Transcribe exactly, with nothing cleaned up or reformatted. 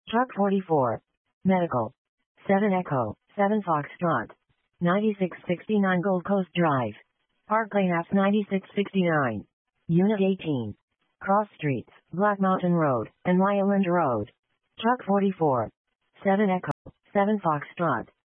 Truck forty-four. Medical. seven Echo, seven Foxtrot. ninety-six sixty-nine Gold Coast Drive. Park Lane F ninety-six sixty-nine. Unit eighteen. Cross Streets, Black Mountain Road, and Wyland Road. Truck forty-four. seven Echo, seven Foxtrot.